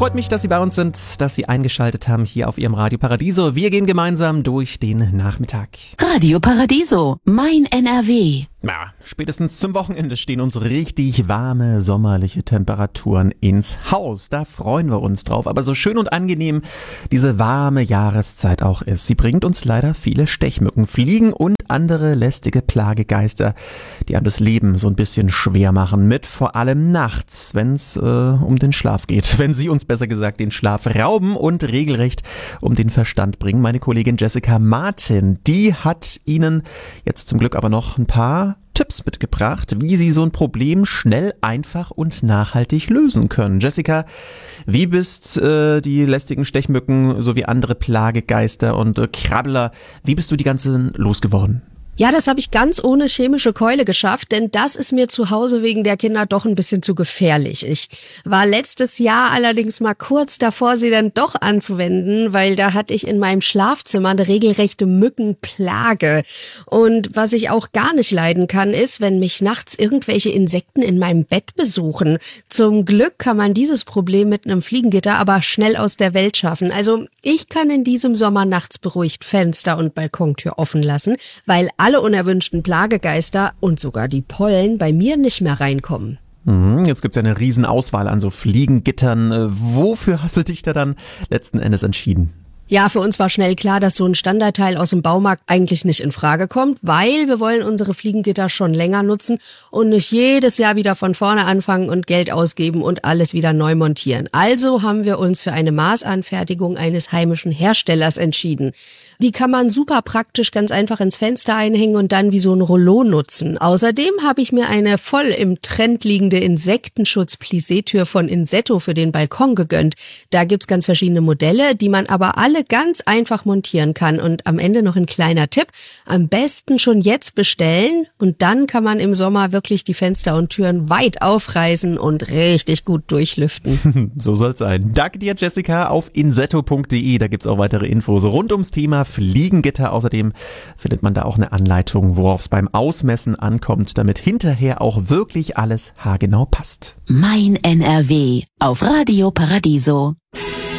Freut mich, dass Sie bei uns sind, dass Sie eingeschaltet haben hier auf Ihrem Radio Paradiso. Wir gehen gemeinsam durch den Nachmittag. Radio Paradiso, mein NRW. Ja, spätestens zum Wochenende stehen uns richtig warme, sommerliche Temperaturen ins Haus. Da freuen wir uns drauf. Aber so schön und angenehm diese warme Jahreszeit auch ist, sie bringt uns leider viele Stechmücken, Fliegen und andere lästige Plagegeister, die einem das Leben so ein bisschen schwer machen. Mit vor allem nachts, wenn es um den Schlaf geht. Wenn sie uns besser gesagt den Schlaf rauben und regelrecht um den Verstand bringen. Meine Kollegin Jessica Martin, die hat Ihnen jetzt zum Glück aber noch ein paar Tipps mitgebracht, wie Sie so ein Problem schnell, einfach und nachhaltig lösen können. Jessica, wie bist die lästigen Stechmücken sowie andere Plagegeister und Krabbler, wie bist du die ganzen losgeworden? Ja, das habe ich ganz ohne chemische Keule geschafft, denn das ist mir zu Hause wegen der Kinder doch ein bisschen zu gefährlich. Ich war letztes Jahr allerdings mal kurz davor, sie dann doch anzuwenden, weil da hatte ich in meinem Schlafzimmer eine regelrechte Mückenplage. Und was ich auch gar nicht leiden kann, ist, wenn mich nachts irgendwelche Insekten in meinem Bett besuchen. Zum Glück kann man dieses Problem mit einem Fliegengitter aber schnell aus der Welt schaffen. Also ich kann in diesem Sommer nachts beruhigt Fenster und Balkontür offen lassen, weil alle unerwünschten Plagegeister und sogar die Pollen bei mir nicht mehr reinkommen. Jetzt gibt's ja eine riesen Auswahl an so Fliegengittern. Wofür hast du dich da dann letzten Endes entschieden? Ja, für uns war schnell klar, dass so ein Standardteil aus dem Baumarkt eigentlich nicht in Frage kommt, weil wir wollen unsere Fliegengitter schon länger nutzen und nicht jedes Jahr wieder von vorne anfangen und Geld ausgeben und alles wieder neu montieren. Also haben wir uns für eine Maßanfertigung eines heimischen Herstellers entschieden. Die kann man super praktisch ganz einfach ins Fenster einhängen und dann wie so ein Rollo nutzen. Außerdem habe ich mir eine voll im Trend liegende Insektenschutz-Plissé-Tür von Insetto für den Balkon gegönnt. Da gibt's ganz verschiedene Modelle, die man aber alle ganz einfach montieren kann. Und am Ende noch ein kleiner Tipp: Am besten schon jetzt bestellen und dann kann man im Sommer wirklich die Fenster und Türen weit aufreißen und richtig gut durchlüften. So soll's sein. Danke dir, Jessica, auf insetto.de. Da gibt's auch weitere Infos rund ums Thema Fliegengitter. Außerdem findet man da auch eine Anleitung, worauf es beim Ausmessen ankommt, damit hinterher auch wirklich alles haargenau passt. Mein NRW auf Radio Paradiso.